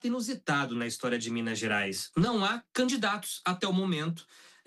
inusitado na história de Minas Gerais. Não há candidatos até o momento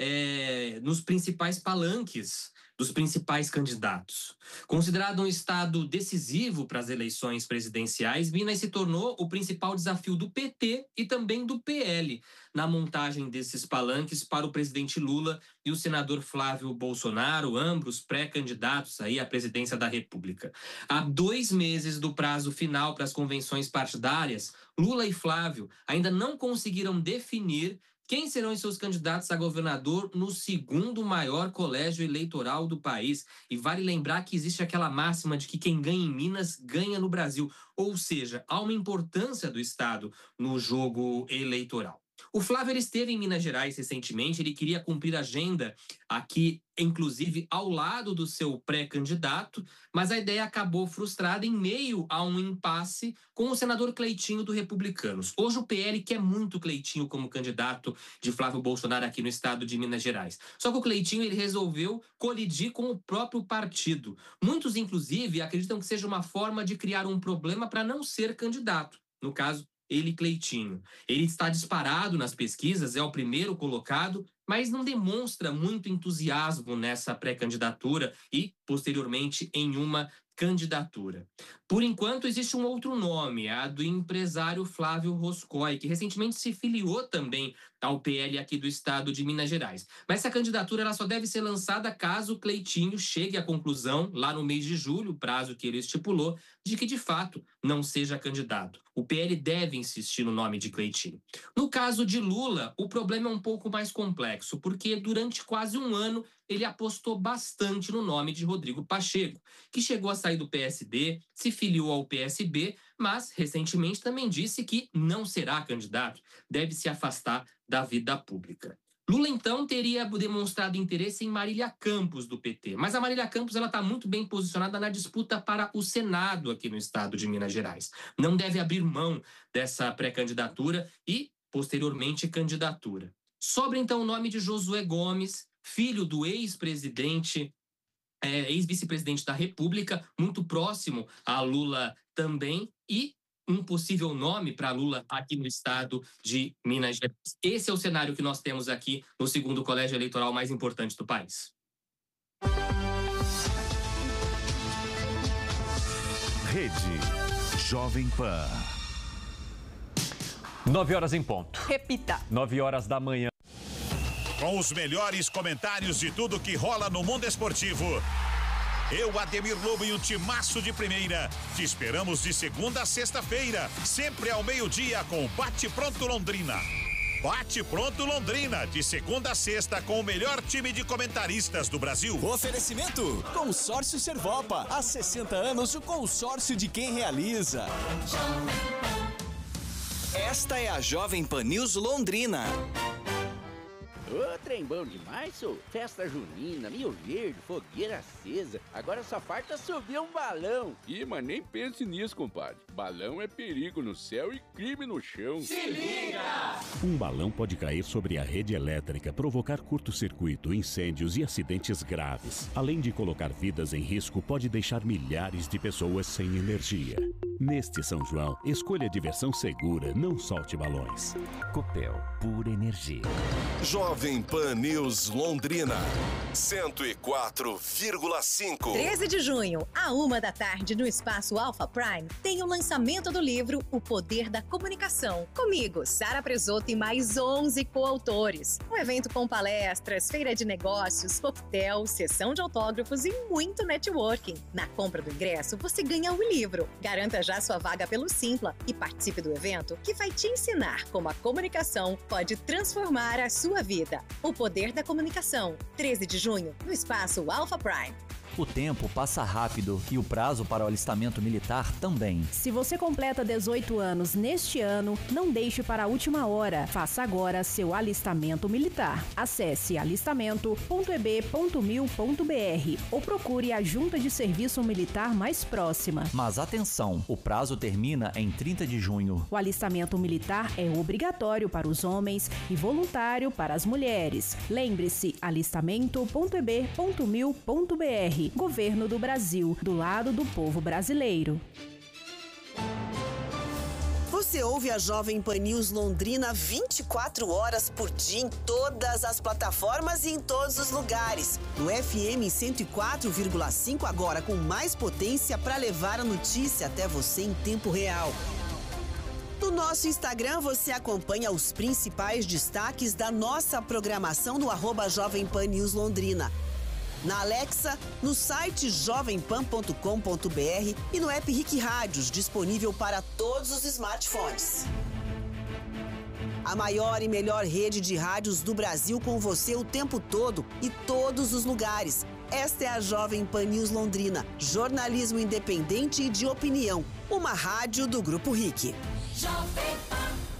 nos principais palanques dos principais candidatos. Considerado um estado decisivo para as eleições presidenciais, Minas se tornou o principal desafio do PT e também do PL na montagem desses palanques para o presidente Lula e o senador Flávio Bolsonaro, ambos pré-candidatos aí à presidência da República. Há 2 meses do prazo final para as convenções partidárias, Lula e Flávio ainda não conseguiram definir quem serão os seus candidatos a governador no segundo maior colégio eleitoral do país. E vale lembrar que existe aquela máxima de que quem ganha em Minas ganha no Brasil. Ou seja, há uma importância do Estado no jogo eleitoral. O Flávio ele esteve em Minas Gerais recentemente, ele queria cumprir a agenda aqui, inclusive ao lado do seu pré-candidato, mas a ideia acabou frustrada em meio a um impasse com o senador Cleitinho do Republicanos. Hoje o PL quer muito Cleitinho como candidato de Flávio Bolsonaro aqui no estado de Minas Gerais. Só que o Cleitinho ele resolveu colidir com o próprio partido. Muitos, inclusive, acreditam que seja uma forma de criar um problema para não ser candidato. No caso, ele, Cleitinho. Ele está disparado nas pesquisas, é o primeiro colocado, mas não demonstra muito entusiasmo nessa pré-candidatura e, posteriormente, em uma candidatura. Por enquanto, existe um outro nome, a do empresário Flávio Roscoe, que recentemente se filiou também ao PL aqui do estado de Minas Gerais. Mas essa candidatura ela só deve ser lançada caso Cleitinho chegue à conclusão, lá no mês de julho, o prazo que ele estipulou, de que de fato não seja candidato. O PL deve insistir no nome de Cleitinho. No caso de Lula, o problema é um pouco mais complexo, porque durante quase um ano ele apostou bastante no nome de Rodrigo Pacheco, que chegou a sair do PSD, se filiou ao PSB, mas recentemente também disse que não será candidato, deve se afastar da vida pública. Lula, então, teria demonstrado interesse em Marília Campos, do PT. Mas a Marília Campos está muito bem posicionada na disputa para o Senado aqui no estado de Minas Gerais. Não deve abrir mão dessa pré-candidatura e, posteriormente, candidatura. Sobra, então, o nome de Josué Gomes, filho do ex-presidente, ex-vice-presidente da República, muito próximo a Lula também, e um possível nome para Lula aqui no estado de Minas Gerais. Esse é o cenário que nós temos aqui no segundo colégio eleitoral mais importante do país. Rede Jovem Pan. 9 horas em ponto. Repita. 9 horas da manhã. Com os melhores comentários de tudo que rola no mundo esportivo. Eu, Ademir Lobo e um timaço de primeira. Te esperamos de segunda a sexta-feira, sempre ao meio-dia com Bate Pronto Londrina. Bate Pronto Londrina, de segunda a sexta com o melhor time de comentaristas do Brasil. Oferecimento: Consórcio Servopa. Há 60 anos, o consórcio de quem realiza. Esta é a Jovem Pan News Londrina. Ô, trem bom demais, sou. Festa junina, Rio Verde, fogueira acesa. Agora só falta subir um balão. Ih, mas nem pense nisso, compadre. Balão é perigo no céu e crime no chão. Se liga! Um balão pode cair sobre a rede elétrica, provocar curto-circuito, incêndios e acidentes graves. Além de colocar vidas em risco, pode deixar milhares de pessoas sem energia. Neste São João, escolha diversão segura, não solte balões. Copel, pura energia. Jovem Pan News Londrina, 104,5. 13 de junho, à 13h, no Espaço Alpha Prime, tem o lançamento do livro O Poder da Comunicação. Comigo, Sara Presoto e mais 11 coautores. Um evento com palestras, feira de negócios, coquetel, sessão de autógrafos e muito networking. Na compra do ingresso, você ganha o livro. Garanta já sua vaga pelo Simpla e participe do evento que vai te ensinar como a comunicação pode transformar a sua vida. O Poder da Comunicação, 13 de junho, no Espaço Alpha Prime. O tempo passa rápido e o prazo para o alistamento militar também. Se você completa 18 anos neste ano, não deixe para a última hora. Faça agora seu alistamento militar. Acesse alistamento.eb.mil.br ou procure a Junta de Serviço Militar mais próxima. Mas atenção, o prazo termina em 30 de junho. O alistamento militar é obrigatório para os homens e voluntário para as mulheres. Lembre-se, alistamento.eb.mil.br. Governo do Brasil, do lado do povo brasileiro. Você Você ouve a Jovem Pan News Londrina 24 horas por dia em todas as plataformas e em todos os lugares. No FM 104,5 agora com mais potência para levar a notícia até você em tempo real. No nosso Instagram você acompanha os principais destaques da nossa programação no @Jovem Pan News Londrina. Na Alexa, no site jovempan.com.br e no app RIC Rádios, disponível para todos os smartphones. A maior e melhor rede de rádios do Brasil com você o tempo todo e todos os lugares. Esta é a Jovem Pan News Londrina, jornalismo independente e de opinião, uma rádio do Grupo RIC. Jovem Pan.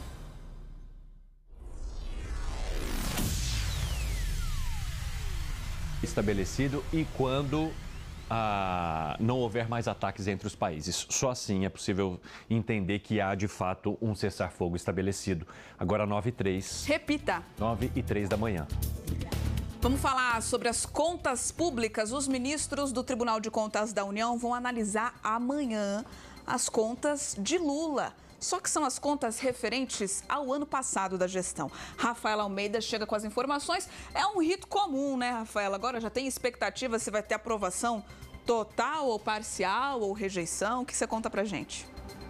Estabelecido e quando não houver mais ataques entre os países. Só assim é possível entender que há, de fato, um cessar-fogo estabelecido. Agora 9h03. Repita. 9h03 da manhã. Vamos falar sobre as contas públicas. Os ministros do Tribunal de Contas da União vão analisar amanhã as contas de Lula. Só que são as contas referentes ao ano passado da gestão. Rafaela Almeida chega com as informações. É um rito comum, né, Rafaela? Agora já tem expectativa se vai ter aprovação total ou parcial ou rejeição. O que você conta pra gente?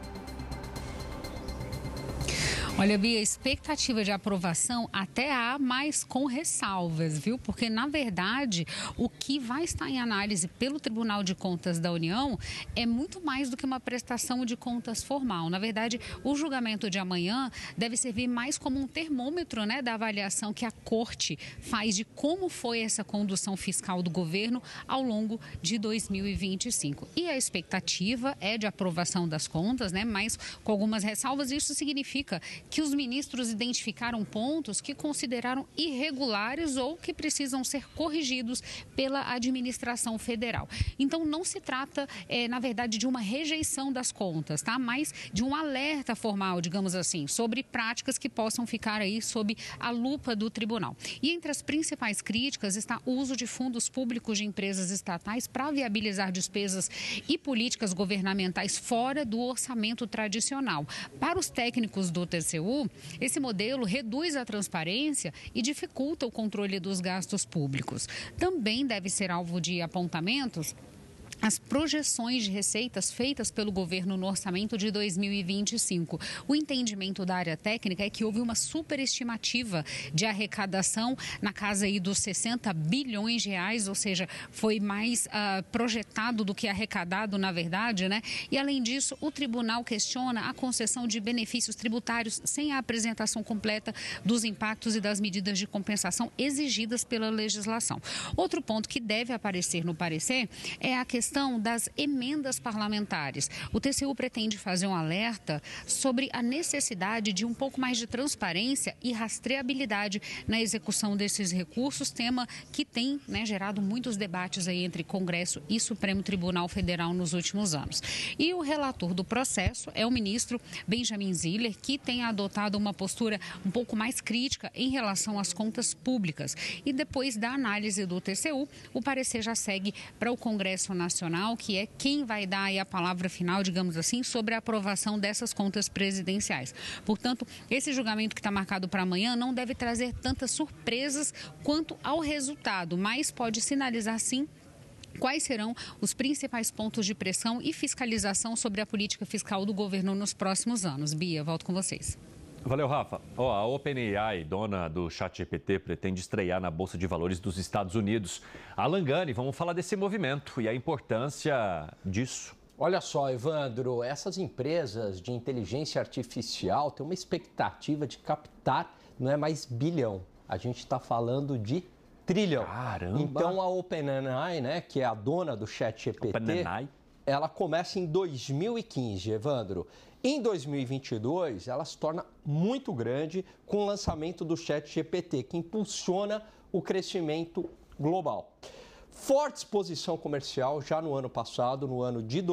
Olha, Bia, expectativa de aprovação até há, mas com ressalvas, viu? Porque, na verdade, o que vai estar em análise pelo Tribunal de Contas da União é muito mais do que uma prestação de contas formal. Na verdade, o julgamento de amanhã deve servir mais como um termômetro, né, da avaliação que a Corte faz de como foi essa condução fiscal do governo ao longo de 2025. E a expectativa é de aprovação das contas, né, mas com algumas ressalvas. Isso significa que os ministros identificaram pontos que consideraram irregulares ou que precisam ser corrigidos pela administração federal. Então, não se trata, na verdade, de uma rejeição das contas, tá? Mas de um alerta formal, digamos assim, sobre práticas que possam ficar aí sob a lupa do tribunal. E entre as principais críticas está o uso de fundos públicos de empresas estatais para viabilizar despesas e políticas governamentais fora do orçamento tradicional. Para os técnicos do TCU, esse modelo reduz a transparência e dificulta o controle dos gastos públicos. Também deve ser alvo de apontamentos as projeções de receitas feitas pelo governo no orçamento de 2025. O entendimento da área técnica é que houve uma superestimativa de arrecadação na casa aí dos 60 bilhões de reais, ou seja, foi mais projetado do que arrecadado, na verdade, né? E, além disso, o tribunal questiona a concessão de benefícios tributários sem a apresentação completa dos impactos e das medidas de compensação exigidas pela legislação. Outro ponto que deve aparecer no parecer é a questão das emendas parlamentares. O TCU pretende fazer um alerta sobre a necessidade de um pouco mais de transparência e rastreabilidade na execução desses recursos, tema que tem, né, gerado muitos debates aí entre Congresso e Supremo Tribunal Federal nos últimos anos. E o relator do processo é o ministro Benjamin Ziller, que tem adotado uma postura um pouco mais crítica em relação às contas públicas. E depois da análise do TCU, o parecer já segue para o Congresso Nacional, que é quem vai dar aí a palavra final, digamos assim, sobre a aprovação dessas contas presidenciais. Portanto, esse julgamento que está marcado para amanhã não deve trazer tantas surpresas quanto ao resultado, mas pode sinalizar, sim, quais serão os principais pontos de pressão e fiscalização sobre a política fiscal do governo nos próximos anos. Bia, volto com vocês. Valeu, Rafa. A OpenAI, dona do ChatGPT, pretende estrear na Bolsa de Valores dos Estados Unidos. Alan Gani, vamos falar desse movimento e a importância disso. Olha só, Evandro, essas empresas de inteligência artificial têm uma expectativa de captar, não é mais bilhão, a gente está falando de trilhão. Caramba! Então a OpenAI, né, que é a dona do ChatGPT, ela começa em 2015, Evandro. Em 2022, ela se torna muito grande com o lançamento do ChatGPT, que impulsiona o crescimento global. Forte exposição comercial já no ano passado, no ano de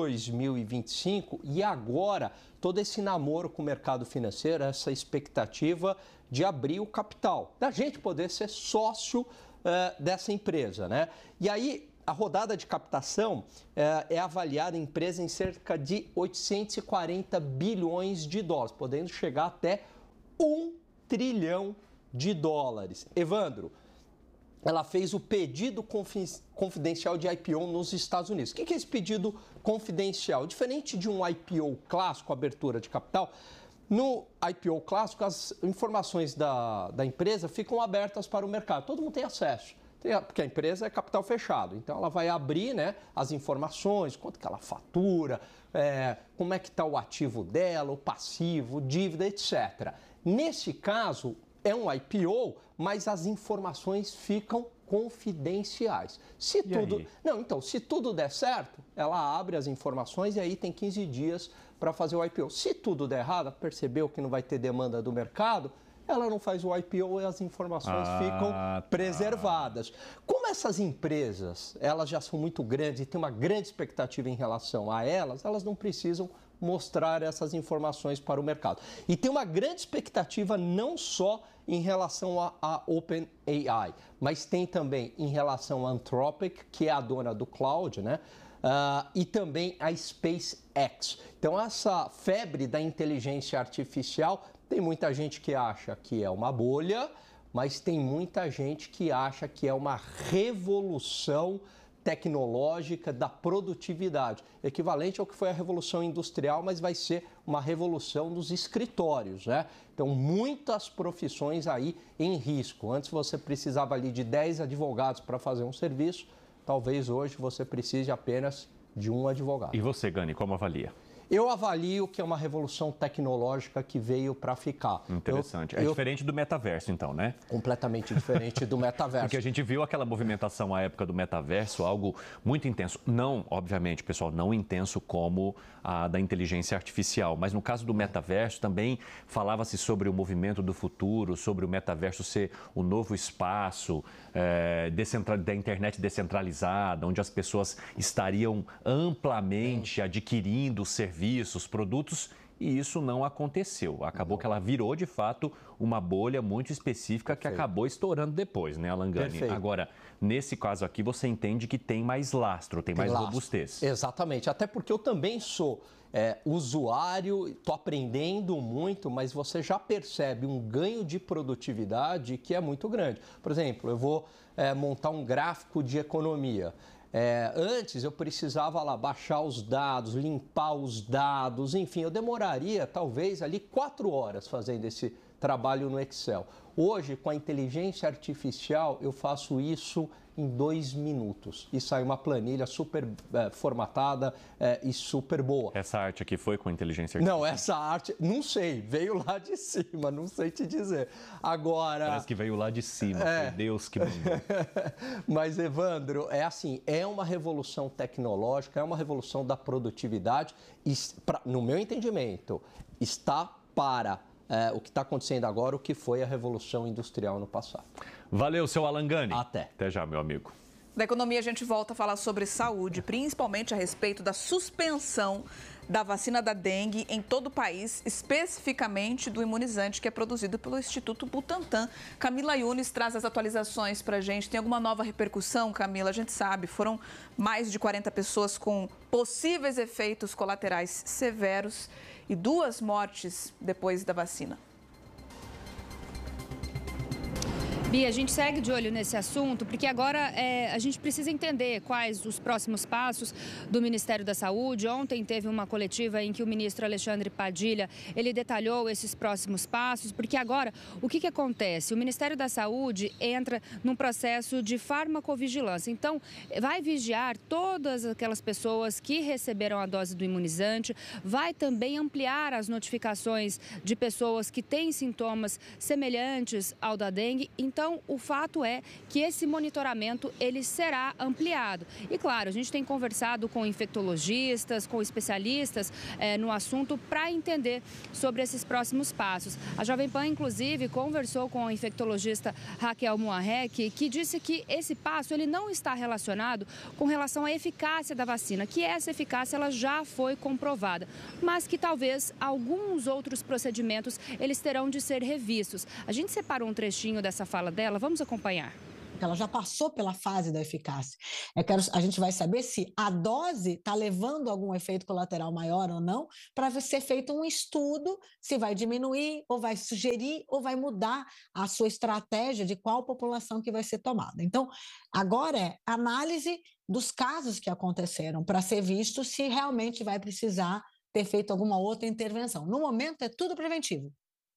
2025, e agora todo esse namoro com o mercado financeiro, essa expectativa de abrir o capital, da gente poder ser sócio dessa empresa, né? E aí, a rodada de captação é avaliada a empresa em cerca de 840 bilhões de dólares, podendo chegar até 1 trilhão de dólares. Evandro, ela fez o pedido confidencial de IPO nos Estados Unidos. O que é esse pedido confidencial? Diferente de um IPO clássico, abertura de capital, no IPO clássico as informações da empresa ficam abertas para o mercado. Todo mundo tem acesso, porque a empresa é capital fechado. Então ela vai abrir, né, as informações, quanto que ela fatura, como é que está o ativo dela, o passivo, dívida, etc. Nesse caso, é um IPO, mas as informações ficam confidenciais. Se tudo der certo, ela abre as informações e aí tem 15 dias para fazer o IPO. Se tudo der errado, percebeu que não vai ter demanda do mercado, ela não faz o IPO e as informações ficam preservadas. Como essas empresas, elas já são muito grandes e tem uma grande expectativa em relação a elas não precisam mostrar essas informações para o mercado. E tem uma grande expectativa não só em relação a OpenAI, mas tem também em relação a Anthropic, que é a dona do cloud, né? E também a SpaceX. Então, essa febre da inteligência artificial, tem muita gente que acha que é uma bolha, mas tem muita gente que acha que é uma revolução tecnológica da produtividade, equivalente ao que foi a Revolução Industrial, mas vai ser uma revolução dos escritórios, né? Então, muitas profissões aí em risco. Antes você precisava ali de 10 advogados para fazer um serviço, talvez hoje você precise apenas de um advogado. E você, Gani, como avalia? Eu avalio que é uma revolução tecnológica que veio para ficar. Interessante. É diferente do metaverso, então, né? Completamente diferente do metaverso. Porque a gente viu aquela movimentação à época do metaverso, algo muito intenso. Não, obviamente, pessoal, não intenso como a da inteligência artificial. Mas no caso do metaverso também falava-se sobre o movimento do futuro, sobre o metaverso ser o novo espaço da internet descentralizada, onde as pessoas estariam amplamente adquirindo serviços, produtos, e isso não aconteceu. Acabou que ela virou, de fato, uma bolha muito específica que acabou estourando depois, né, Alan Gani? Perfeito. Agora, nesse caso aqui, você entende que tem mais lastro, tem mais robustez. Exatamente, até porque eu também sou usuário, estou aprendendo muito, mas você já percebe um ganho de produtividade que é muito grande. Por exemplo, eu vou montar um gráfico de economia. Antes eu precisava lá baixar os dados, limpar os dados, enfim, eu demoraria talvez ali 4 horas fazendo esse trabalho no Excel. Hoje, com a inteligência artificial, eu faço isso em 2 minutos e sai uma planilha super formatada e super boa. Essa arte aqui foi com inteligência artificial? Não, essa arte, não sei, veio lá de cima, não sei te dizer. Agora... Parece que veio lá de cima, foi Deus que mandou. Mas, Evandro, é assim, é uma revolução tecnológica, é uma revolução da produtividade e, no meu entendimento, está para... o que está acontecendo agora, o que foi a Revolução Industrial no passado. Valeu, seu Alan Gani. Até já, meu amigo. Da economia, a gente volta a falar sobre saúde, principalmente a respeito da suspensão da vacina da dengue em todo o país, especificamente do imunizante que é produzido pelo Instituto Butantan. Camila Yunes traz as atualizações para a gente. Tem alguma nova repercussão, Camila? A gente sabe, foram mais de 40 pessoas com possíveis efeitos colaterais severos e 2 mortes depois da vacina. Bia, a gente segue de olho nesse assunto, porque agora a gente precisa entender quais os próximos passos do Ministério da Saúde. Ontem teve uma coletiva em que o ministro Alexandre Padilha, ele detalhou esses próximos passos, porque agora, o que acontece? O Ministério da Saúde entra num processo de farmacovigilância. Então, vai vigiar todas aquelas pessoas que receberam a dose do imunizante, vai também ampliar as notificações de pessoas que têm sintomas semelhantes ao da dengue. Então, o fato é que esse monitoramento ele será ampliado. E, claro, a gente tem conversado com infectologistas, com especialistas no assunto para entender sobre esses próximos passos. A Jovem Pan, inclusive, conversou com a infectologista Raquel Moarec, que disse que esse passo ele não está relacionado com relação à eficácia da vacina, que essa eficácia ela já foi comprovada, mas que talvez alguns outros procedimentos eles terão de ser revistos. A gente separou um trechinho dessa fala dela, vamos acompanhar. porque ela já passou pela fase da eficácia. A gente vai saber se a dose está levando algum efeito colateral maior ou não, para ser feito um estudo se vai diminuir, ou vai sugerir, ou vai mudar a sua estratégia de qual população que vai ser tomada. Então, agora é análise dos casos que aconteceram para ser visto se realmente vai precisar ter feito alguma outra intervenção. No momento, é tudo preventivo.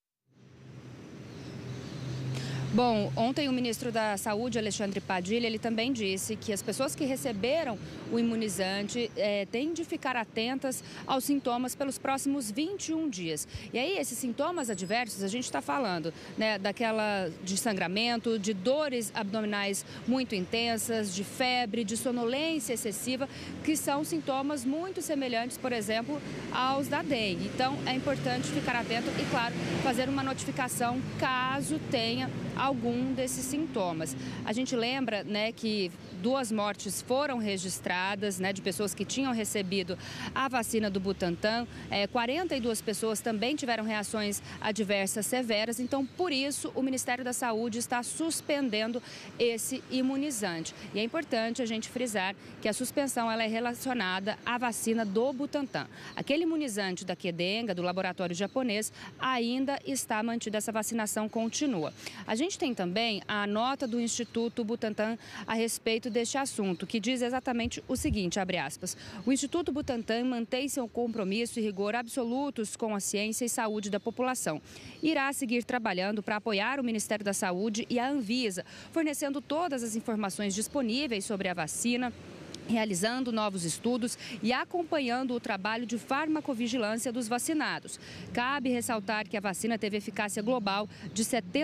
Bom, ontem o ministro da Saúde, Alexandre Padilha, ele também disse que as pessoas que receberam o imunizante têm de ficar atentas aos sintomas pelos próximos 21 dias. E aí, esses sintomas adversos, a gente está falando, né, de sangramento, de dores abdominais muito intensas, de febre, de sonolência excessiva, que são sintomas muito semelhantes, por exemplo, aos da dengue. Então, é importante ficar atento e, claro, fazer uma notificação caso tenha algum desses sintomas. A gente lembra, né, que 2 mortes foram registradas, né, de pessoas que tinham recebido a vacina do Butantan. 42 pessoas também tiveram reações adversas severas. Então, por isso, o Ministério da Saúde está suspendendo esse imunizante. E é importante a gente frisar que a suspensão ela é relacionada à vacina do Butantan. Aquele imunizante da Qdenga, do laboratório japonês, ainda está mantida, essa vacinação continua. A gente tem também a nota do Instituto Butantan a respeito deste assunto, que diz exatamente o seguinte, abre aspas, o Instituto Butantan mantém seu compromisso e rigor absolutos com a ciência e saúde da população. Irá seguir trabalhando para apoiar o Ministério da Saúde e a Anvisa, fornecendo todas as informações disponíveis sobre a vacina, realizando novos estudos e acompanhando o trabalho de farmacovigilância dos vacinados. Cabe ressaltar que a vacina teve eficácia global de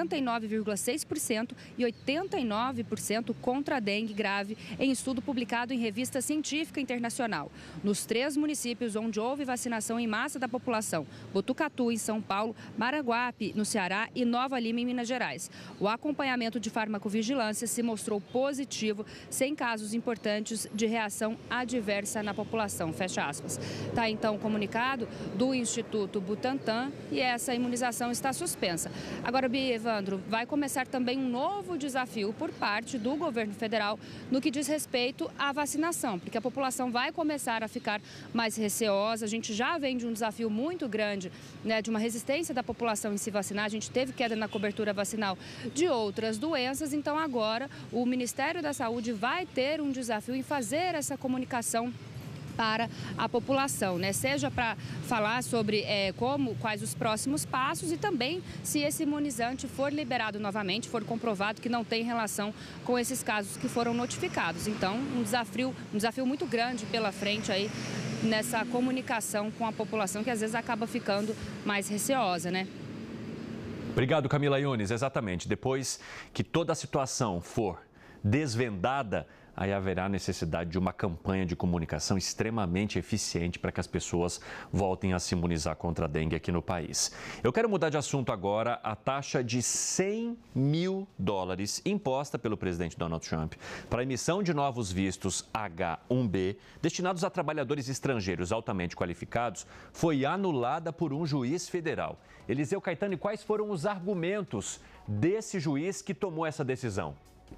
79,6% e 89% contra a dengue grave em estudo publicado em revista científica internacional. Nos 3 municípios onde houve vacinação em massa da população, Botucatu, em São Paulo, Maraguape, no Ceará e Nova Lima, em Minas Gerais. O acompanhamento de farmacovigilância se mostrou positivo, sem casos importantes de reação adversa na população, fecha aspas. Está então o comunicado do Instituto Butantan e essa imunização está suspensa. Agora, Bia e Evandro, vai começar também um novo desafio por parte do governo federal no que diz respeito à vacinação, porque a população vai começar a ficar mais receosa. A gente já vem de um desafio muito grande, né, de uma resistência da população em se vacinar. A gente teve queda na cobertura vacinal de outras doenças, então agora o Ministério da Saúde vai ter um desafio em fazer essa comunicação para a população, né? Seja para falar sobre quais os próximos passos e também se esse imunizante for liberado novamente, for comprovado que não tem relação com esses casos que foram notificados. Então, um desafio muito grande pela frente aí nessa comunicação com a população, que às vezes acaba ficando mais receosa, né? Obrigado, Camila Yunes. Exatamente. Depois que toda a situação for desvendada, aí haverá necessidade de uma campanha de comunicação extremamente eficiente para que as pessoas voltem a se imunizar contra a dengue aqui no país. Eu quero mudar de assunto agora. A taxa de $100 mil imposta pelo presidente Donald Trump para a emissão de novos vistos H-1B destinados a trabalhadores estrangeiros altamente qualificados foi anulada por um juiz federal. Eliseu Caetano, e quais foram os argumentos desse juiz que tomou essa decisão?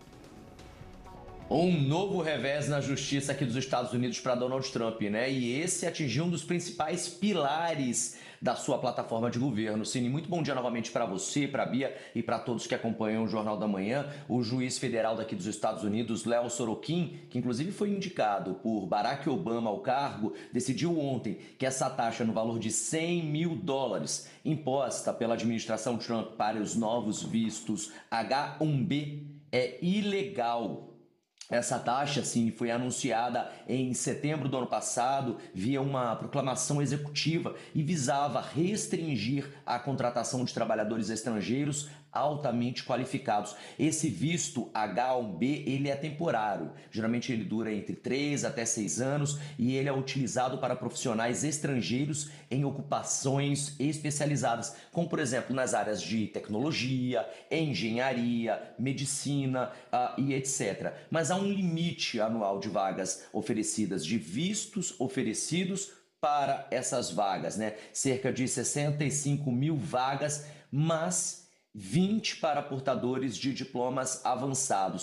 Um novo revés na justiça aqui dos Estados Unidos para Donald Trump, né? E esse atingiu um dos principais pilares da sua plataforma de governo. Cine, muito bom dia novamente para você, para a Bia e para todos que acompanham o Jornal da Manhã. O juiz federal daqui dos Estados Unidos, Léo Sorokin, que inclusive foi indicado por Barack Obama ao cargo, decidiu ontem que essa taxa no valor de $100 mil imposta pela administração Trump para os novos vistos H-1B é ilegal. Essa taxa, sim, foi anunciada em setembro do ano passado via uma proclamação executiva e visava restringir a contratação de trabalhadores estrangeiros altamente qualificados. Esse visto H-1B, ele é temporário. Geralmente ele dura entre 3 até 6 anos e ele é utilizado para profissionais estrangeiros em ocupações especializadas, como por exemplo nas áreas de tecnologia, engenharia, medicina e etc. Mas há um limite anual de vagas oferecidas, de vistos oferecidos para essas vagas, né? Cerca de 65 mil vagas, mas 20 para portadores de diplomas avançados.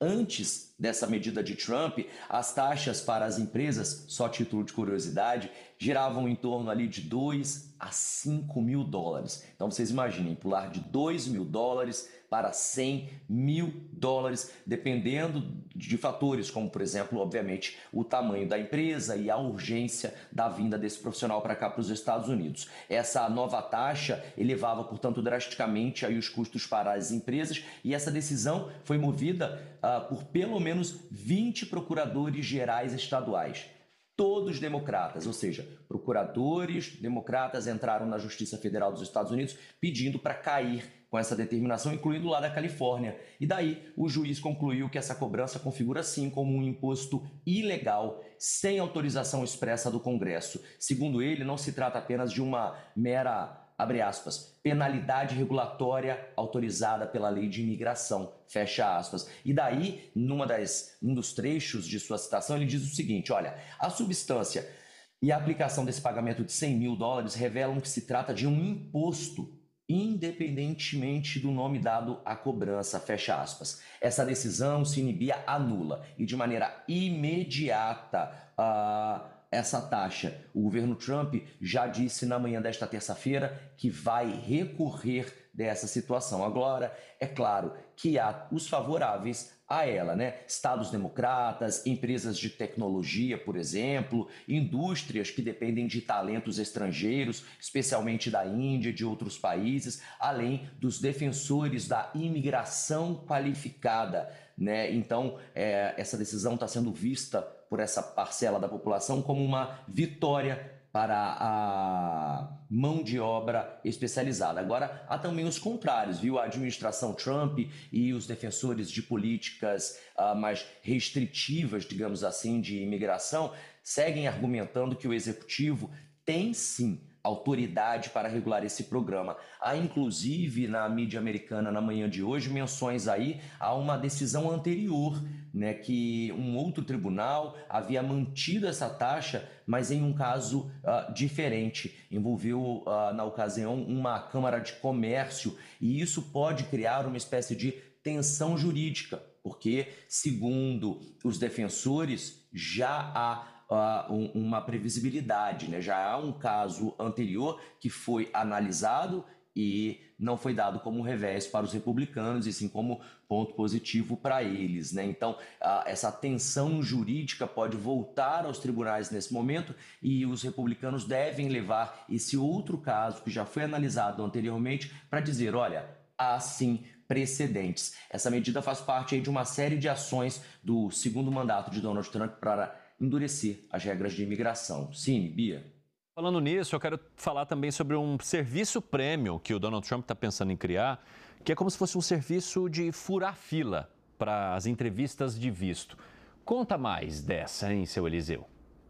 Antes dessa medida de Trump, as taxas para as empresas, só título de curiosidade, giravam em torno ali de 2 a 5 mil dólares. Então vocês imaginem, pular de 2 mil dólares para 100 mil dólares, dependendo de fatores como, por exemplo, obviamente, o tamanho da empresa e a urgência da vinda desse profissional para cá, para os Estados Unidos. Essa nova taxa elevava, portanto, drasticamente aí os custos para as empresas, e essa decisão foi movida por pelo menos 20 procuradores gerais estaduais. Todos democratas, ou seja, procuradores democratas entraram na Justiça Federal dos Estados Unidos pedindo para cair com essa determinação, incluindo lá da Califórnia. E daí o juiz concluiu que essa cobrança configura sim como um imposto ilegal, sem autorização expressa do Congresso. Segundo ele, não se trata apenas de uma mera, abre aspas, penalidade regulatória autorizada pela lei de imigração, fecha aspas. E daí, um dos trechos de sua citação, ele diz o seguinte, olha, a substância e a aplicação desse pagamento de 100 mil dólares revelam que se trata de um imposto, independentemente do nome dado à cobrança, fecha aspas. Essa decisão se inibia anula e de maneira imediata essa taxa. O governo Trump já disse na manhã desta terça-feira que vai recorrer dessa situação. Agora, é claro que há os favoráveis a ela, né? Estados democratas, empresas de tecnologia, por exemplo, indústrias que dependem de talentos estrangeiros, especialmente da Índia e de outros países, além dos defensores da imigração qualificada, né? Então, essa decisão está sendo vista por essa parcela da população como uma vitória para a mão de obra especializada. Agora, há também os contrários, viu? A administração Trump e os defensores de políticas mais restritivas, digamos assim, de imigração, seguem argumentando que o executivo tem sim autoridade para regular esse programa. Há inclusive na mídia americana na manhã de hoje menções aí a uma decisão anterior, né, que um outro tribunal havia mantido essa taxa, mas em um caso diferente. Envolveu na ocasião uma Câmara de Comércio, e isso pode criar uma espécie de tensão jurídica, porque segundo os defensores já há uma previsibilidade, né? Já há um caso anterior que foi analisado e não foi dado como revés para os republicanos, e sim como ponto positivo para eles, né? Então, essa tensão jurídica pode voltar aos tribunais nesse momento, e os republicanos devem levar esse outro caso que já foi analisado anteriormente para dizer, olha, há sim precedentes. Essa medida faz parte aí de uma série de ações do segundo mandato de Donald Trump para endurecer as regras de imigração. Sim, Bia? Falando nisso, eu quero falar também sobre um serviço premium que o Donald Trump está pensando em criar, que é como se fosse um serviço de furar fila para as entrevistas de visto. Conta mais dessa, hein, seu Eliseu?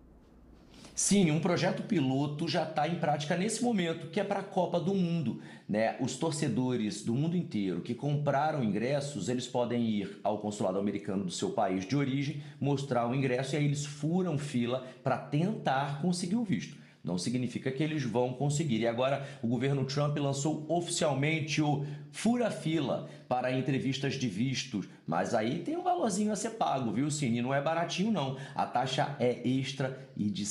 Sim, um projeto piloto já está em prática nesse momento, que é para a Copa do Mundo, né? Os torcedores do mundo inteiro que compraram ingressos, eles podem ir ao consulado americano do seu país de origem, mostrar o ingresso, e aí eles furam fila para tentar conseguir o visto. Não significa que eles vão conseguir. E agora o governo Trump lançou oficialmente o fura-fila para entrevistas de vistos. Mas aí tem um valorzinho a ser pago, viu, Cine? Não é baratinho, não. A taxa é extra e de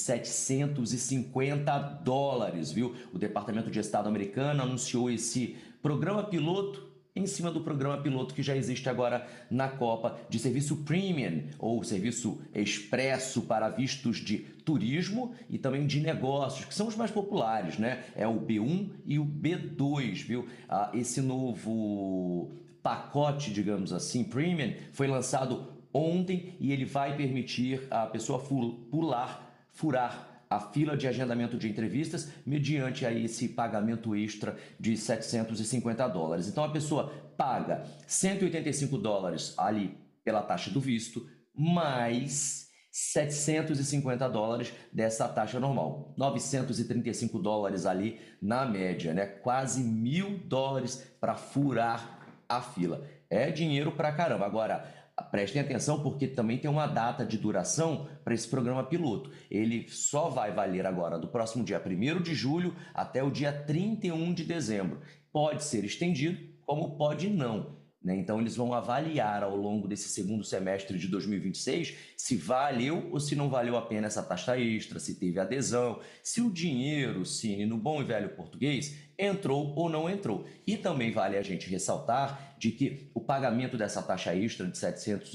$750, viu? O Departamento de Estado americano anunciou esse programa piloto em cima do programa piloto que já existe agora na Copa, de serviço premium ou serviço expresso para vistos de turismo e também de negócios, que são os mais populares, né? É o B1 e o B2, viu? Esse novo pacote, digamos assim, premium, foi lançado ontem, e ele vai permitir a pessoa furar a fila de agendamento de entrevistas mediante aí esse pagamento extra de $750. Então a pessoa paga $185 ali pela taxa do visto, mais $750 dessa taxa normal, $935 ali na média, né? Quase $1.000 para furar a fila. É dinheiro pra caramba. Agora, prestem atenção, porque também tem uma data de duração para esse programa piloto. Ele só vai valer agora do próximo dia 1º de julho até o dia 31 de dezembro. Pode ser estendido, como pode não. né? Então, eles vão avaliar ao longo desse segundo semestre de 2026 se valeu ou se não valeu a pena essa taxa extra, se teve adesão, se o dinheiro, Cine, no bom e velho português, entrou ou não entrou. E também vale a gente ressaltar de que o pagamento dessa taxa extra de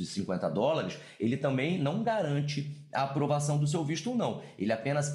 $750, ele também não garante a aprovação do seu visto ou não. Ele apenas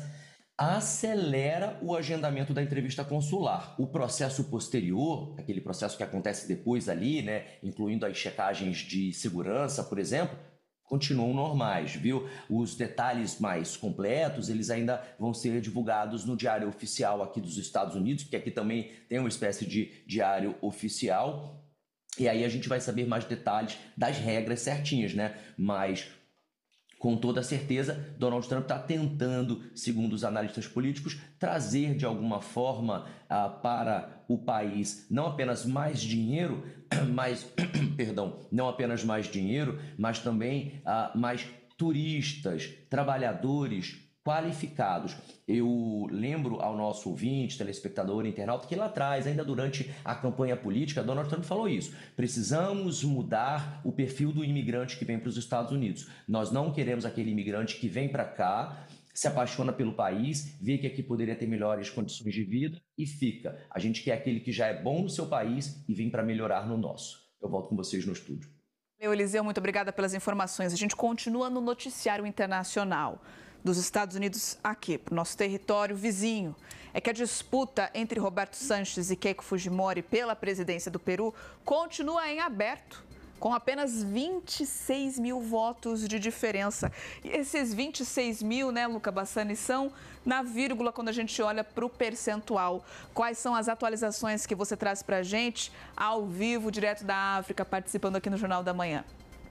acelera o agendamento da entrevista consular. O processo posterior, aquele processo que acontece depois ali, né, incluindo as checagens de segurança, por exemplo, continuam normais, viu? Os detalhes mais completos, eles ainda vão ser divulgados no Diário Oficial aqui dos Estados Unidos, porque aqui também tem uma espécie de Diário Oficial, e aí a gente vai saber mais detalhes das regras certinhas, né? Mas com toda certeza, Donald Trump está tentando, segundo os analistas políticos, trazer de alguma forma para o país não apenas mais dinheiro, mas, não apenas mais dinheiro, mas também mais turistas, trabalhadores qualificados. Eu lembro ao nosso ouvinte, telespectador, internauta, que lá atrás, ainda durante a campanha política, Donald Trump falou isso. Precisamos mudar o perfil do imigrante que vem para os Estados Unidos. Nós não queremos aquele imigrante que vem para cá, se apaixona pelo país, vê que aqui poderia ter melhores condições de vida e fica. A gente quer aquele que já é bom no seu país e vem para melhorar no nosso. Eu volto com vocês no estúdio. Eliseu, muito obrigada pelas informações. A gente continua no noticiário internacional dos Estados Unidos aqui, para o nosso território vizinho. É que a disputa entre Roberto Sanches e Keiko Fujimori pela presidência do Peru continua em aberto, com apenas 26 mil votos de diferença. E esses 26 mil, né, Luca Bassani, são na vírgula quando a gente olha para o percentual. Quais são as atualizações que você traz para a gente ao vivo, direto da África, participando aqui no Jornal da Manhã?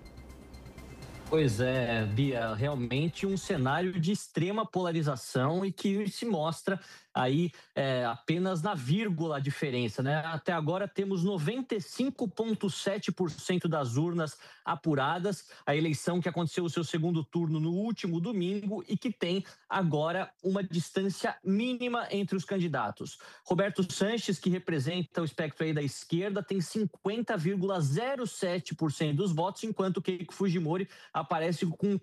Pois é, Bia, realmente um cenário de extrema polarização e que se mostra aí apenas na vírgula a diferença, né? Até agora temos 95,7% das urnas apuradas, a eleição que aconteceu o seu segundo turno no último domingo e que tem agora uma distância mínima entre os candidatos. Roberto Sanches, que representa o espectro aí da esquerda, tem 50,07% dos votos, enquanto Keiko Fujimori aparece com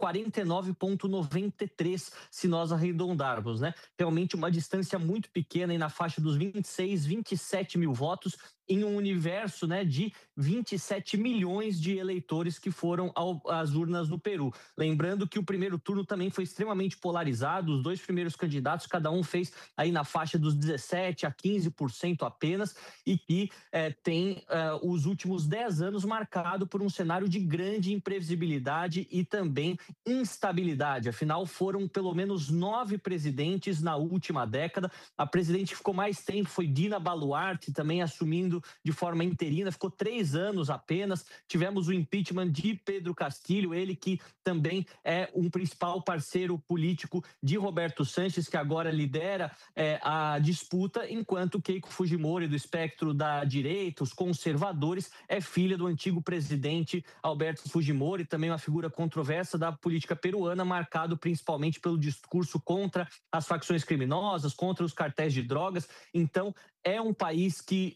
49,93%, se nós arredondarmos, né? Realmente uma distância muito pequena, aí na faixa dos 26, 27 mil votos, em um universo, né, de 27 milhões de eleitores que foram às urnas no Peru. Lembrando que o primeiro turno também foi extremamente polarizado, os dois primeiros candidatos, cada um fez aí na faixa dos 17% a 15% apenas, e que tem os últimos 10 anos marcado por um cenário de grande imprevisibilidade e também instabilidade. Afinal, foram pelo menos 9 presidentes na última década. A presidente que ficou mais tempo foi Dina Boluarte, também assumindo de forma interina, ficou 3 anos apenas. Tivemos o impeachment de Pedro Castillo, ele que também é um principal parceiro político de Roberto Sanches, que agora lidera a disputa, enquanto Keiko Fujimori, do espectro da direita, os conservadores, é filha do antigo presidente Alberto Fujimori, também uma figura controversa da política peruana, marcado principalmente pelo discurso contra as facções criminosas, contra os cartéis de drogas. Então, é um país que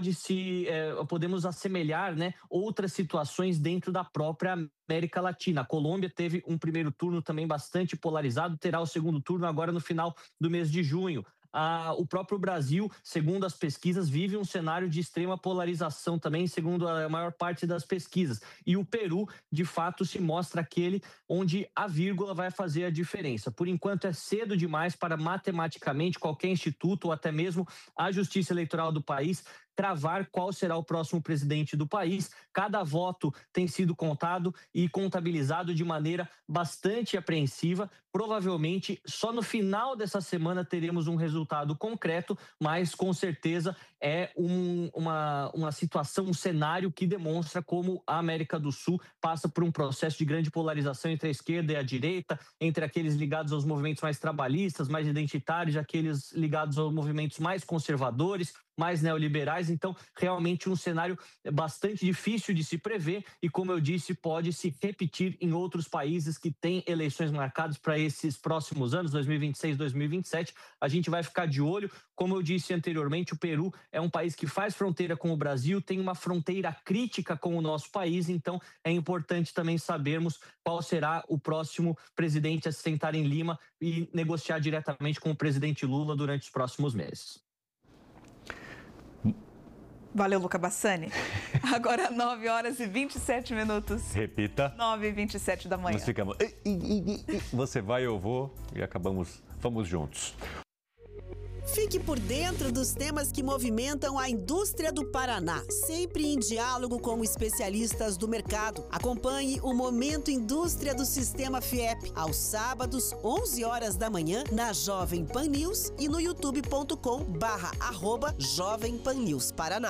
podemos assemelhar, né, outras situações dentro da própria América Latina. A Colômbia teve um primeiro turno também bastante polarizado, terá o segundo turno agora no final do mês de junho. O próprio Brasil, segundo as pesquisas, vive um cenário de extrema polarização também, segundo a maior parte das pesquisas. E o Peru, de fato, se mostra aquele onde a vírgula vai fazer a diferença. Por enquanto, é cedo demais para matematicamente qualquer instituto ou até mesmo a Justiça Eleitoral do país cravar qual será o próximo presidente do país. Cada voto tem sido contado e contabilizado de maneira bastante apreensiva. Provavelmente, só no final dessa semana teremos um resultado concreto, mas com certeza é uma situação, um cenário que demonstra como a América do Sul passa por um processo de grande polarização entre a esquerda e a direita, entre aqueles ligados aos movimentos mais trabalhistas, mais identitários, aqueles ligados aos movimentos mais conservadores, mais neoliberais. Então, realmente um cenário bastante difícil de se prever e, como eu disse, pode se repetir em outros países que têm eleições marcadas para esses próximos anos, 2026, 2027. A gente vai ficar de olho. Como eu disse anteriormente, o Peru é um país que faz fronteira com o Brasil, tem uma fronteira crítica com o nosso país, então é importante também sabermos qual será o próximo presidente a se sentar em Lima e negociar diretamente com o presidente Lula durante os próximos meses. Valeu, Luca Bassani. Agora 9 horas e 27 minutos. Repita. 9h27 da manhã. Nós ficamos... Você vai, eu vou e vamos juntos. Fique por dentro dos temas que movimentam a indústria do Paraná, sempre em diálogo com especialistas do mercado. Acompanhe o Momento Indústria do Sistema FIEP, aos sábados, 11 horas da manhã, na Jovem Pan News e no youtube.com/Jovem Pan News Paraná.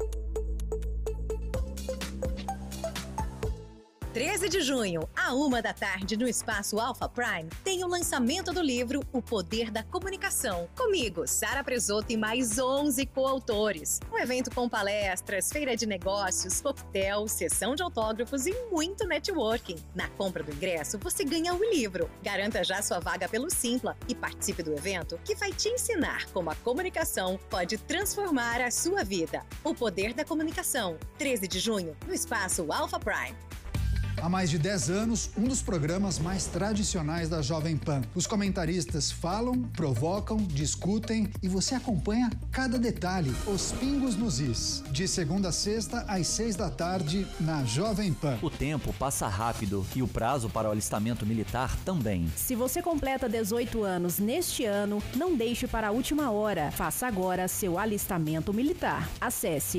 13 de junho, à 13h, no Espaço Alpha Prime, tem o lançamento do livro O Poder da Comunicação. Comigo, Sara Presoto e mais 11 coautores. Um evento com palestras, feira de negócios, coquetel, sessão de autógrafos e muito networking. Na compra do ingresso, você ganha o livro. Garanta já sua vaga pelo Simpla e participe do evento que vai te ensinar como a comunicação pode transformar a sua vida. O Poder da Comunicação, 13 de junho, no Espaço Alpha Prime. Há mais de 10 anos, um dos programas mais tradicionais da Jovem Pan. Os comentaristas falam, provocam, discutem e você acompanha cada detalhe, os pingos nos is. De segunda a sexta, às 6 da tarde, na Jovem Pan. O tempo passa rápido e o prazo para o alistamento militar também. Se você completa 18 anos neste ano, não deixe para a última hora. Faça agora seu alistamento militar. Acesse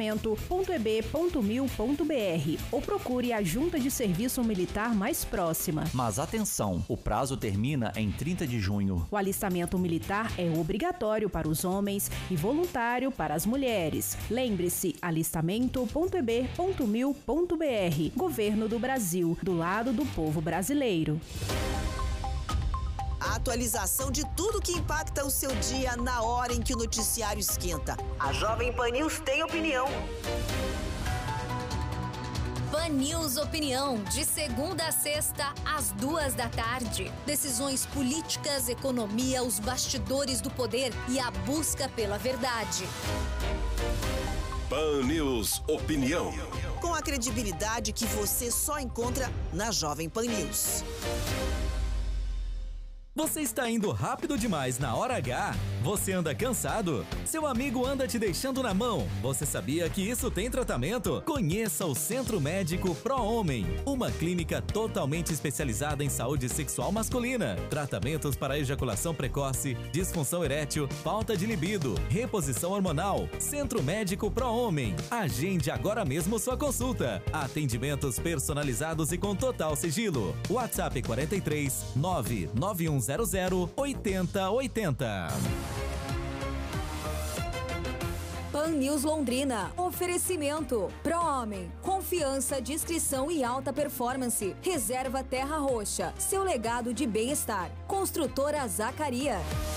alistamento.eb.mil.br ou procure a Junta de Serviço Militar mais próxima. Mas atenção, o prazo termina em 30 de junho. O alistamento militar é obrigatório para os homens e voluntário para as mulheres. Lembre-se, alistamento.eb.mil.br. Governo do Brasil, do lado do povo brasileiro. A atualização de tudo que impacta o seu dia na hora em que o noticiário esquenta. A Jovem Pan News tem opinião. Pan News Opinião, de segunda a sexta, às 14h. Decisões políticas, economia, os bastidores do poder e a busca pela verdade. Pan News Opinião. Com a credibilidade que você só encontra na Jovem Pan News. Você está indo rápido demais na hora H? Você anda cansado? Seu amigo anda te deixando na mão? Você sabia que isso tem tratamento? Conheça o Centro Médico Pro Homem, uma clínica totalmente especializada em saúde sexual masculina. Tratamentos para ejaculação precoce, disfunção erétil, falta de libido, reposição hormonal. Centro Médico Pro Homem. Agende agora mesmo sua consulta. Atendimentos personalizados e com total sigilo. WhatsApp 43 99100 8080. Pan News Londrina. Oferecimento. Pro Homem. Confiança, discrição e alta performance. Reserva Terra Roxa. Seu legado de bem-estar. Construtora Zacaria.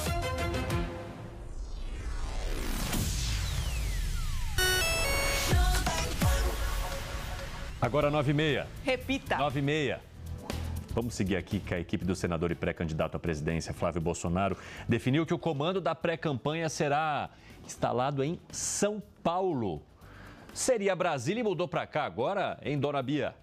Agora 9h30. Repita. 9h30. Vamos seguir aqui que a equipe do senador e pré-candidato à presidência, Flávio Bolsonaro, definiu que o comando da pré-campanha será instalado em São Paulo. Seria Brasília e mudou para cá agora, hein, dona Bia?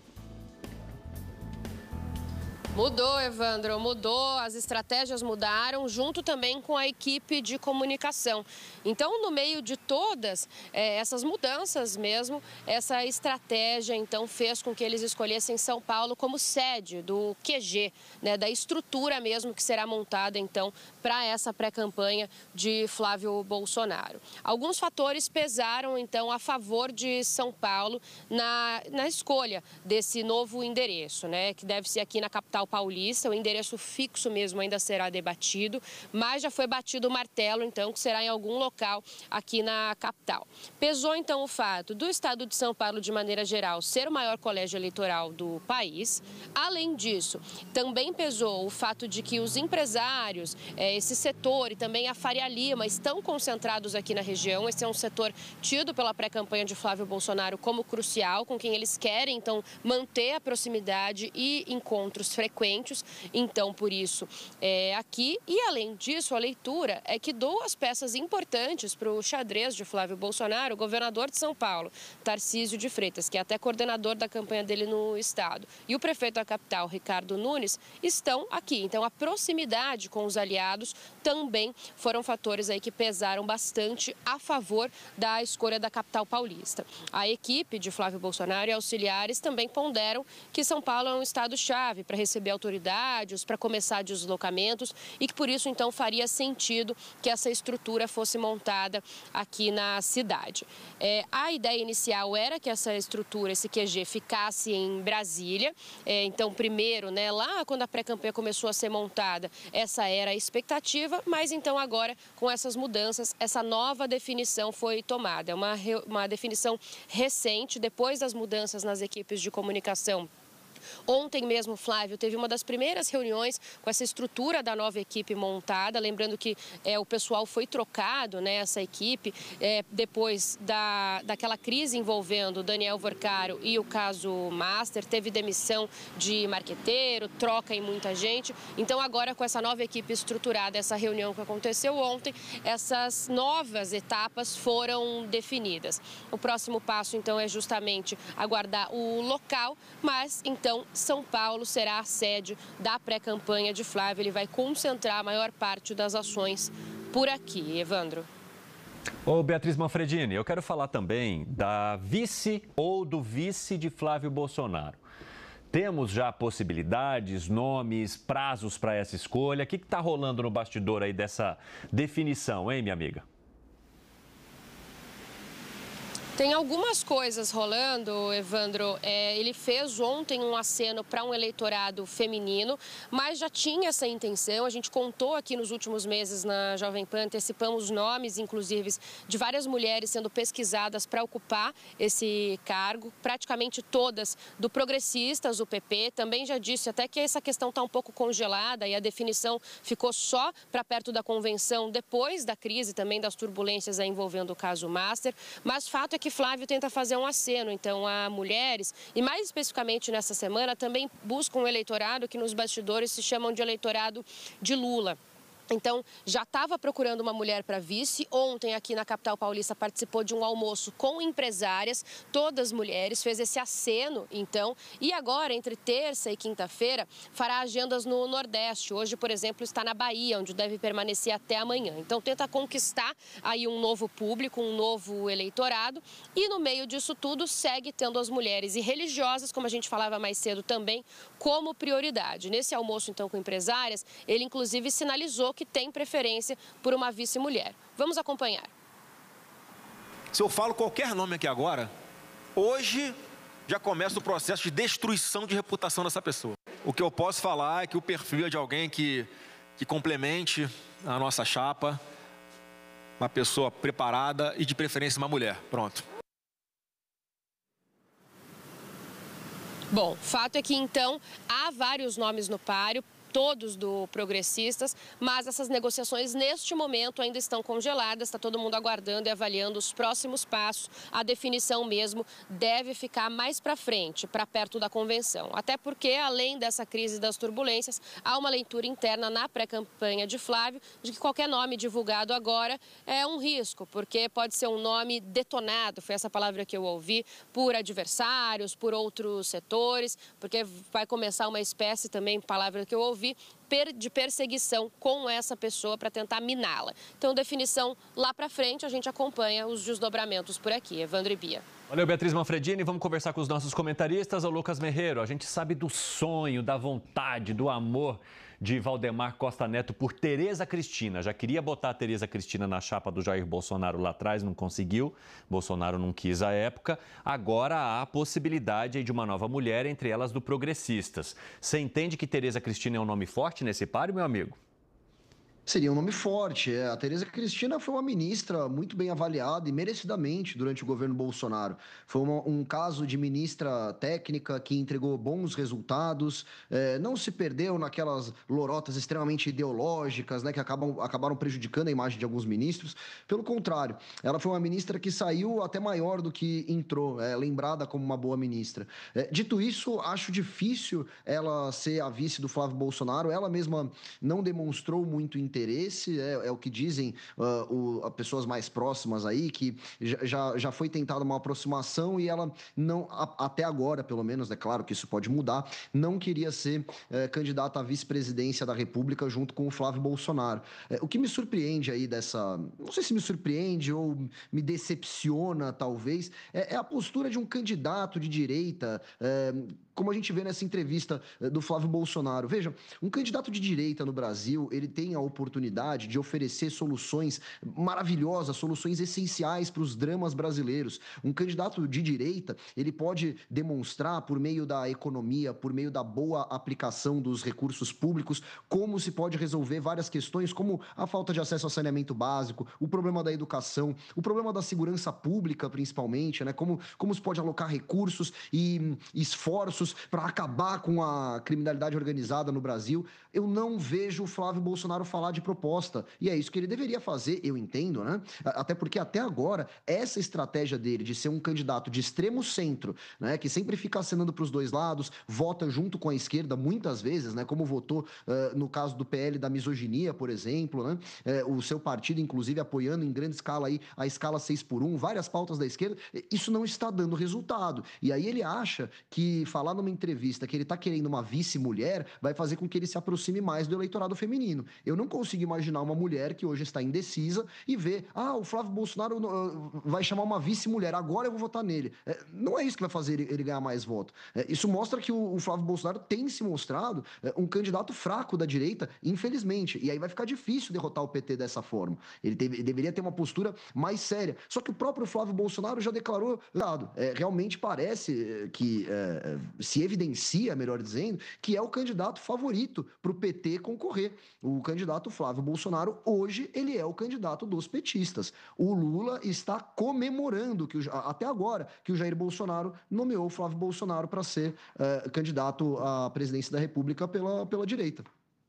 Mudou, Evandro, mudou, as estratégias mudaram, junto também com a equipe de comunicação. Então, no meio de todas essas mudanças mesmo, essa estratégia, então, fez com que eles escolhessem São Paulo como sede do QG, né, da estrutura mesmo que será montada, então, para essa pré-campanha de Flávio Bolsonaro. Alguns fatores pesaram, então, a favor de São Paulo na escolha desse novo endereço, né, que deve ser aqui na capital paulista. O endereço fixo mesmo ainda será debatido, mas já foi batido o martelo, então, que será em algum local aqui na capital. Pesou, então, o fato do estado de São Paulo, de maneira geral, ser o maior colégio eleitoral do país. Além disso, também pesou o fato de que os empresários, esse setor e também a Faria Lima estão concentrados aqui na região. Esse é um setor tido pela pré-campanha de Flávio Bolsonaro como crucial, com quem eles querem, então, manter a proximidade e encontros frequentes. frequentes, então por isso aqui. E além disso, a leitura é que 2 peças importantes para o xadrez de Flávio Bolsonaro, o governador de São Paulo, Tarcísio de Freitas, que é até coordenador da campanha dele no estado, e o prefeito da capital, Ricardo Nunes, estão aqui. Então a proximidade com os aliados também foram fatores aí que pesaram bastante a favor da escolha da capital paulista. A equipe de Flávio Bolsonaro e auxiliares também ponderam que São Paulo é um estado-chave para receber autoridades, para começar deslocamentos e que por isso então faria sentido que essa estrutura fosse montada aqui na cidade. A ideia inicial era que essa estrutura, esse QG, ficasse em Brasília. Então, primeiro, lá quando a pré-campanha começou a ser montada, essa era a expectativa, mas então agora, com essas mudanças, essa nova definição foi tomada. É uma definição recente, depois das mudanças nas equipes de comunicação. Ontem mesmo, Flávio, teve uma das primeiras reuniões com essa estrutura da nova equipe montada. Lembrando que o pessoal foi trocado, essa equipe, depois daquela crise envolvendo o Daniel Vorcaro e o caso Master. Teve demissão de marqueteiro, troca em muita gente. Então, agora, com essa nova equipe estruturada, essa reunião que aconteceu ontem, essas novas etapas foram definidas. O próximo passo, então, é justamente aguardar o local, mas, então, São Paulo será a sede da pré-campanha de Flávio. Ele vai concentrar a maior parte das ações por aqui. Evandro. Ô, Beatriz Manfredini, eu quero falar também da vice ou do vice de Flávio Bolsonaro. Temos já possibilidades, nomes, prazos para essa escolha? O que está rolando no bastidor aí dessa definição, hein, minha amiga? Tem algumas coisas rolando, Evandro. Ele fez ontem um aceno para um eleitorado feminino, mas já tinha essa intenção. A gente contou aqui nos últimos meses na Jovem Pan, antecipamos nomes, inclusive, de várias mulheres sendo pesquisadas para ocupar esse cargo, praticamente todas do Progressistas, o PP. Também já disse até que essa questão está um pouco congelada e a definição ficou só para perto da convenção, depois da crise também das turbulências envolvendo o caso Master. Mas fato é que Flávio tenta fazer um aceno, então, a mulheres, e mais especificamente nessa semana, também busca um eleitorado que nos bastidores se chamam de eleitorado de Lula. Então, já estava procurando uma mulher para vice. Ontem, aqui na capital paulista, participou de um almoço com empresárias, todas mulheres, fez esse aceno, então. E agora, entre terça e quinta-feira, fará agendas no Nordeste. Hoje, por exemplo, está na Bahia, onde deve permanecer até amanhã. Então, tenta conquistar aí um novo público, um novo eleitorado. E, no meio disso tudo, segue tendo as mulheres e religiosas, como a gente falava mais cedo também, como prioridade. Nesse almoço, então, com empresárias, ele, inclusive, sinalizou que tem preferência por uma vice-mulher. Vamos acompanhar. Se eu falo qualquer nome aqui agora, hoje já começa o processo de destruição de reputação dessa pessoa. O que eu posso falar é que o perfil é de alguém que complemente a nossa chapa, uma pessoa preparada e de preferência uma mulher. Pronto. Bom, fato é que então há vários nomes no páreo, todos do Progressistas, mas essas negociações neste momento ainda estão congeladas, está todo mundo aguardando e avaliando os próximos passos. A definição mesmo deve ficar mais para frente, para perto da convenção. Até porque, além dessa crise das turbulências, há uma leitura interna na pré-campanha de Flávio de que qualquer nome divulgado agora é um risco, porque pode ser um nome detonado, foi essa palavra que eu ouvi, por adversários, por outros setores, porque vai começar uma espécie também, palavra que eu ouvi, de perseguição com essa pessoa para tentar miná-la. Então, definição lá para frente, a gente acompanha os desdobramentos por aqui. Evandro e Bia. Valeu, Beatriz Manfredini. Vamos conversar com os nossos comentaristas. O Lucas Merreiro, a gente sabe do sonho, da vontade, do amor de Valdemar Costa Neto por Tereza Cristina. Já queria botar a Tereza Cristina na chapa do Jair Bolsonaro lá atrás, não conseguiu. Bolsonaro não quis à época. Agora há a possibilidade de uma nova mulher, entre elas do Progressistas. Você entende que Tereza Cristina é um nome forte nesse páreo, meu amigo? Seria um nome forte. A Tereza Cristina foi uma ministra muito bem avaliada e merecidamente durante o governo Bolsonaro. Foi um caso de ministra técnica que entregou bons resultados, não se perdeu naquelas lorotas extremamente ideológicas, né, que acabaram prejudicando a imagem de alguns ministros. Pelo contrário, ela foi uma ministra que saiu até maior do que entrou, lembrada como uma boa ministra. Dito isso, acho difícil ela ser a vice do Flávio Bolsonaro. Ela mesma não demonstrou muito interesse, é o que dizem as pessoas mais próximas aí, que já foi tentada uma aproximação e ela não, até agora pelo menos, é claro que isso pode mudar, não queria ser candidata à vice-presidência da República junto com o Flávio Bolsonaro. O que me surpreende aí não sei se me surpreende ou me decepciona talvez, é a postura de um candidato de direita, como a gente vê nessa entrevista do Flávio Bolsonaro. Veja, um candidato de direita no Brasil, ele tem a oportunidade de oferecer soluções maravilhosas, soluções essenciais para os dramas brasileiros. Um candidato de direita, ele pode demonstrar, por meio da economia, por meio da boa aplicação dos recursos públicos, como se pode resolver várias questões, como a falta de acesso ao saneamento básico, o problema da educação, o problema da segurança pública, principalmente, né? Como se pode alocar recursos e esforços para acabar com a criminalidade organizada no Brasil. Eu não vejo o Flávio Bolsonaro falar de proposta, e é isso que ele deveria fazer, eu entendo, né? Até porque até agora, essa estratégia dele de ser um candidato de extremo centro, né, que sempre fica acenando para os dois lados, vota junto com a esquerda muitas vezes, né, como votou no caso do PL da misoginia, por exemplo, né, o seu partido, inclusive, apoiando em grande escala aí a escala 6x1, várias pautas da esquerda, isso não está dando resultado. E aí ele acha que falar numa entrevista que ele está querendo uma vice-mulher vai fazer com que ele se aproxime mais do eleitorado feminino. Eu não consigo imaginar uma mulher que hoje está indecisa e ver, o Flávio Bolsonaro vai chamar uma vice-mulher, agora eu vou votar nele. Não é isso que vai fazer ele ganhar mais voto. Isso mostra que o Flávio Bolsonaro tem se mostrado um candidato fraco da direita, infelizmente. E aí vai ficar difícil derrotar o PT dessa forma. Ele deveria ter uma postura mais séria. Só que o próprio Flávio Bolsonaro já declarou, realmente parece que se evidencia, melhor dizendo, que é o candidato favorito para o PT concorrer. O candidato Flávio Bolsonaro, hoje, ele é o candidato dos petistas. O Lula está comemorando, até agora, que o Jair Bolsonaro nomeou o Flávio Bolsonaro para ser candidato à presidência da República pela direita.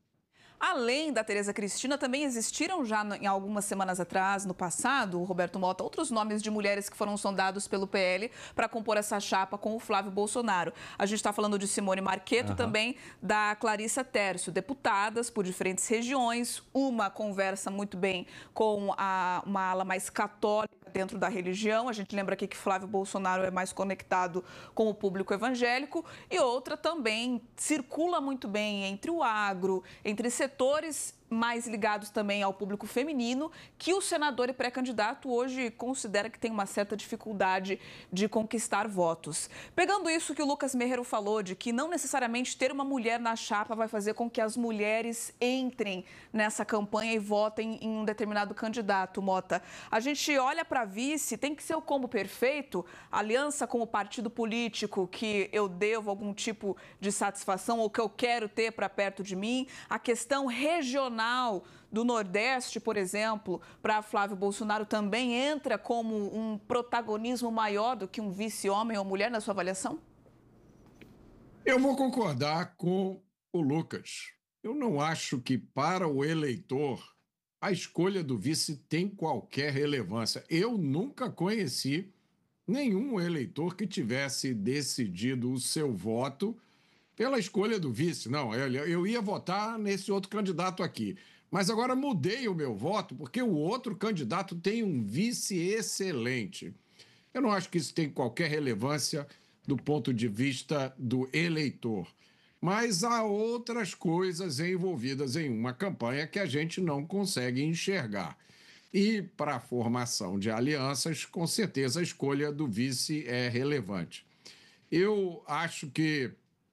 Além da Tereza Cristina, também existiram já em algumas semanas atrás, no passado, Roberto Mota, outros nomes de mulheres que foram sondados pelo PL para compor essa chapa com o Flávio Bolsonaro. A gente está falando de Simone Marchetti, também da Clarissa Tércio, deputadas por diferentes regiões. Uma conversa muito bem com uma ala mais católica dentro da religião. A gente lembra aqui que Flávio Bolsonaro é mais conectado com o público evangélico. E outra também circula muito bem entre o agro, entre setores mais ligados também ao público feminino, que o senador e pré-candidato hoje considera que tem uma certa dificuldade de conquistar votos. Pegando isso que o Lucas Merreiro falou, de que não necessariamente ter uma mulher na chapa vai fazer com que as mulheres entrem nessa campanha e votem em um determinado candidato, Mota. A gente olha para vice, tem que ser o combo perfeito, aliança com o partido político que eu devo algum tipo de satisfação ou que eu quero ter para perto de mim, a questão regional do Nordeste, por exemplo, para Flávio Bolsonaro também entra como um protagonismo maior do que um vice-homem ou mulher na sua avaliação? Eu vou concordar com o Lucas. Eu não acho que para o eleitor a escolha do vice tem qualquer relevância. Eu nunca conheci nenhum eleitor que tivesse decidido o seu voto pela escolha do vice. Não, eu ia votar nesse outro candidato aqui. Mas agora mudei o meu voto porque o outro candidato tem um vice excelente. Eu não acho que isso tem qualquer relevância do ponto de vista do eleitor. Mas há outras coisas envolvidas em uma campanha que a gente não consegue enxergar. E para a formação de alianças, com certeza a escolha do vice é relevante. Eu acho que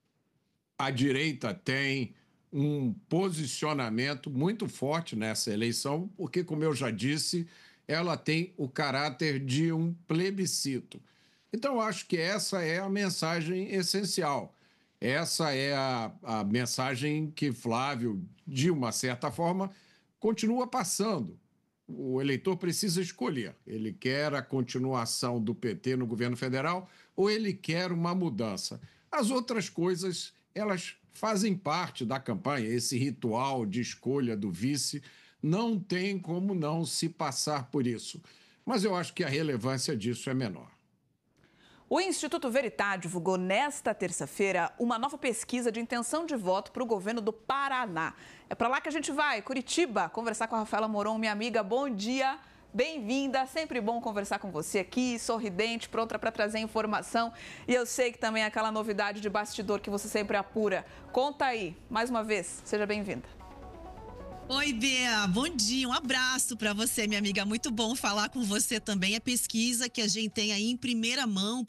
a direita tem um posicionamento muito forte nessa eleição, porque, como eu já disse, ela tem o caráter de um plebiscito. Então, acho que essa é a mensagem essencial. Essa é a mensagem que Flávio, de uma certa forma, continua passando. O eleitor precisa escolher. Ele quer a continuação do PT no governo federal ou ele quer uma mudança. As outras coisas, elas fazem parte da campanha. Esse ritual de escolha do vice não tem como não se passar por isso. Mas eu acho que a relevância disso é menor. O Instituto Veritá divulgou nesta terça-feira uma nova pesquisa de intenção de voto para o governo do Paraná. É para lá que a gente vai, Curitiba, conversar com a Rafaela Moron, minha amiga. Bom dia, bem-vinda. Sempre bom conversar com você aqui, sorridente, pronta para trazer informação. E eu sei que também é aquela novidade de bastidor que você sempre apura. Conta aí, mais uma vez, seja bem-vinda. Oi, Bea, bom dia, um abraço para você, minha amiga, muito bom falar com você também. A pesquisa que a gente tem aí em primeira mão